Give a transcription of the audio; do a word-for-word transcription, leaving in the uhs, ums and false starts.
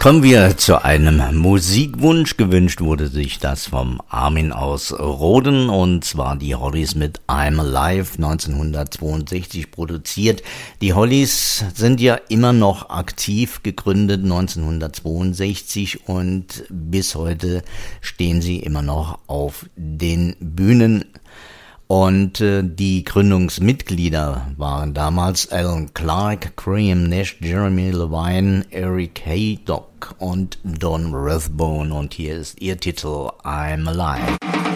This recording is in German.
Kommen wir zu einem Musikwunsch. Gewünscht wurde sich das vom Armin aus Roden, und zwar die Hollies mit I'm Alive, neunzehnhundertzweiundsechzig produziert. Die Hollies sind ja immer noch aktiv, gegründet neunzehnhundertzweiundsechzig, und bis heute stehen sie immer noch auf den Bühnen. Und äh, die Gründungsmitglieder waren damals Alan Clark, Graham Nash, Jeremy Levine, Eric Haydock und Don Rathbone. Und hier ist ihr Titel I'm Alive.